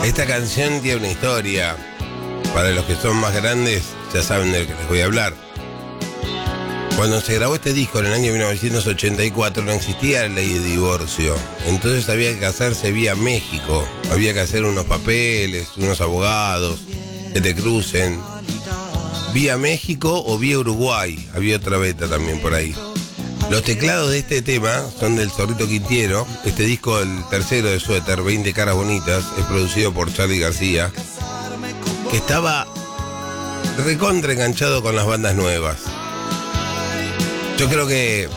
Esta canción tiene una historia. Para los que son más grandes, ya saben de lo que les voy a hablar. Cuando se grabó este disco en el año 1984 no existía la ley de divorcio. Entonces había que casarse vía México. Había que hacer unos papeles, unos abogados que te crucen. Vía México o vía Uruguay. Había otra beta también por ahí. Los teclados de este tema son del Zorrito Quintiero. Este disco, el tercero de Suéter, 20 caras bonitas, es producido por Charly García, que estaba recontra enganchado con las bandas nuevas. Yo creo que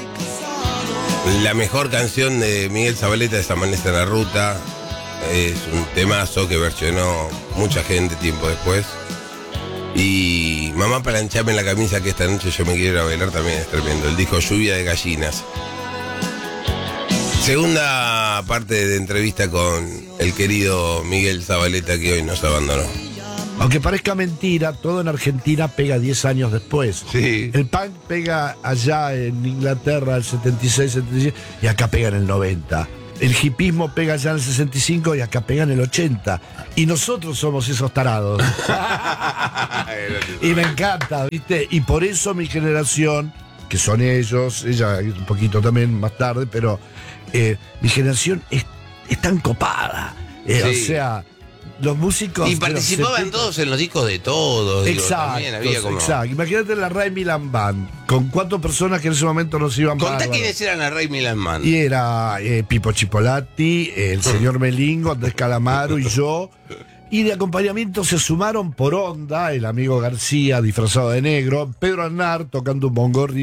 la mejor canción de Miguel Zavaleta es Amanece en la Ruta. Es un temazo que versionó mucha gente tiempo después. Y Mamá Planchame la camisa que esta noche yo me quiero ir a bailar también es tremendo. El disco Lluvia de Gallinas. Segunda parte de entrevista con el querido Miguel Zavaleta, que hoy nos abandonó. Aunque parezca mentira, todo en Argentina pega 10 años después. Sí. El punk pega allá en Inglaterra el 76, 77 y acá pega en el 90. El hipismo pega allá en el 65 y acá pega en el 80. Y nosotros somos esos tarados. Y me encanta, ¿viste? Y por eso mi generación, que son ellos, ella un poquito también más tarde, pero mi generación es tan copada. Sí. O sea, los músicos. Y participaban todos en los discos de todos. Exacto, También había como... exacto. Imagínate la Ray Milan Band, con 4 personas que en ese momento nos iban Contá bárbaros. quiénes eran la Ray Milan Band. Y era Pipo Chipolati, el señor Melingo, Andrés Calamaro y yo. Y de acompañamiento se sumaron por onda el amigo García disfrazado de negro, Pedro Aznar tocando un bongo